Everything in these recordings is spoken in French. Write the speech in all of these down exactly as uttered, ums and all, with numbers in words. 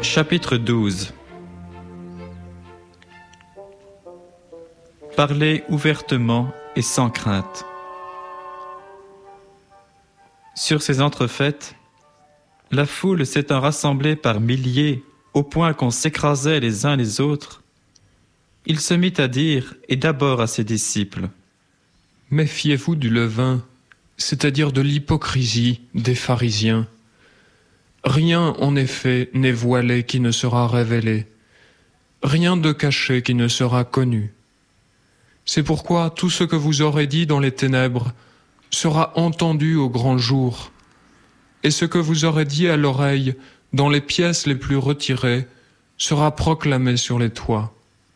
Chapitre douze. Parlez ouvertement et sans crainte. Sur ces entrefaites, la foule s'étant rassemblée par milliers au point qu'on s'écrasait les uns les autres, il se mit à dire, et d'abord à ses disciples: Méfiez-vous du levain, c'est-à-dire de l'hypocrisie des pharisiens. Rien, en effet, n'est voilé qui ne sera révélé, rien de caché qui ne sera connu. C'est pourquoi tout ce que vous aurez dit dans les ténèbres sera entendu au grand jour, et ce que vous aurez dit à l'oreille dans les pièces les plus retirées sera proclamé sur les toits.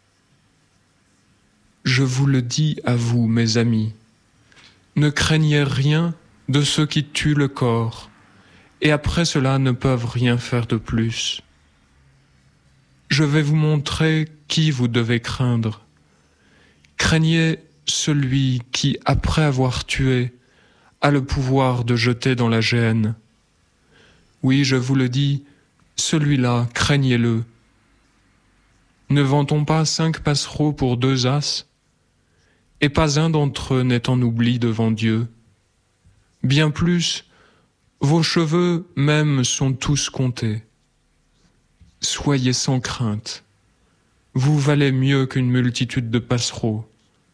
Je vous le dis à vous, mes amis, ne craignez rien de ceux qui tuent le corps, et après cela ne peuvent rien faire de plus. Je vais vous montrer qui vous devez craindre. Craignez celui qui, après avoir tué, a le pouvoir de jeter dans la géhenne. Oui, je vous le dis, celui-là, craignez-le. Ne vend-on pas cinq passereaux pour deux as? Et pas un d'entre eux n'est en oubli devant Dieu. Bien plus, vos cheveux même sont tous comptés. Soyez sans crainte. Vous valez mieux qu'une multitude de passereaux.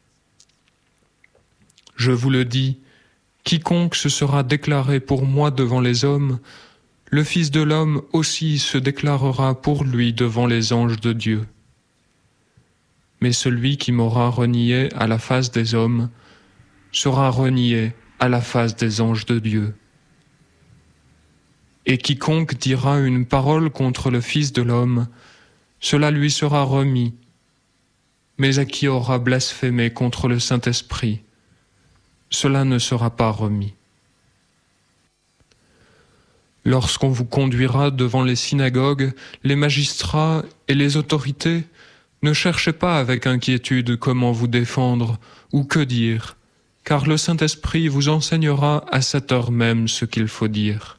Je vous le dis, quiconque se sera déclaré pour moi devant les hommes, le Fils de l'homme aussi se déclarera pour lui devant les anges de Dieu. Mais celui qui m'aura renié à la face des hommes sera renié à la face des anges de Dieu. Et quiconque dira une parole contre le Fils de l'homme, cela lui sera remis. Mais à qui aura blasphémé contre le Saint-Esprit, cela ne sera pas remis. Lorsqu'on vous conduira devant les synagogues, les magistrats et les autorités, ne cherchez pas avec inquiétude comment vous défendre ou que dire, car le Saint-Esprit vous enseignera à cette heure même ce qu'il faut dire.